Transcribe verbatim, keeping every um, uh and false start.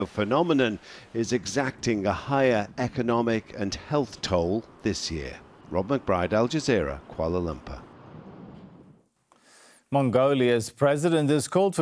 phenomenon is exacting a higher economic and health toll this year. Rob McBride, Al Jazeera, Kuala Lumpur. Mongolia's president has called for